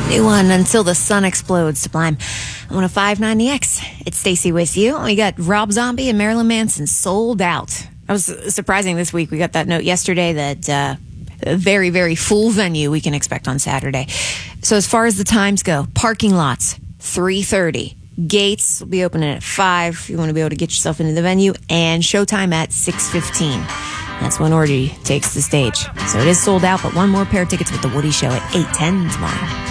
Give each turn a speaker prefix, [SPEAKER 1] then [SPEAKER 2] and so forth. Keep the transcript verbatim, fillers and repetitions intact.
[SPEAKER 1] New one, Until the Sun Explodes, Sublime. one oh five point nine The X. It's Stacey with you. We got Rob Zombie and Marilyn Manson sold out. I was surprising this week. We got that note yesterday that uh, a very, very full venue we can expect on Saturday. So as far as the times go, parking lots, three thirty. Gates will be opening at five if you want to be able to get yourself into the venue. And showtime at six fifteen. That's when Orgy takes the stage. So it is sold out, but one more pair of tickets with the Woody Show at eight ten tomorrow.